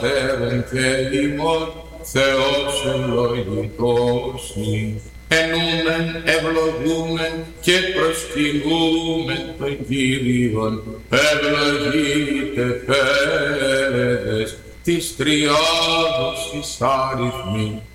Πατέρων και ημών, Θεός ευλογητός νυν. Ενούμεν, ευλογούμεν και προσκυνούμεν τον Κύριον. Ευλογείτε πέδες της Τριάδος εις άριθμη.